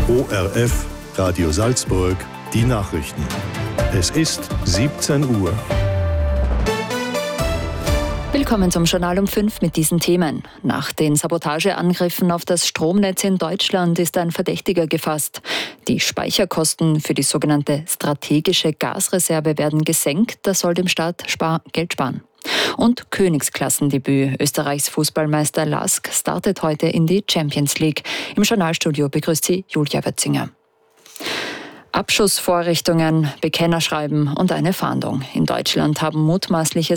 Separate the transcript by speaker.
Speaker 1: ORF Radio Salzburg, die Nachrichten. Es ist 17 Uhr.
Speaker 2: Willkommen zum Journal um 5 mit diesen Themen. Nach den Sabotageangriffen auf das Stromnetz in Deutschland ist ein Verdächtiger gefasst. Die Speicherkosten für die sogenannte strategische Gasreserve werden gesenkt. Das soll dem Staat Geld sparen. Und Königskassendebüt. Österreichs Fußballmeister LASK startet heute in die Champions League. Im Journalstudio begrüßt sie Julia Wötzinger. Abschussvorrichtungen, Bekennerschreiben und eine Fahndung. In Deutschland haben mutmaßliche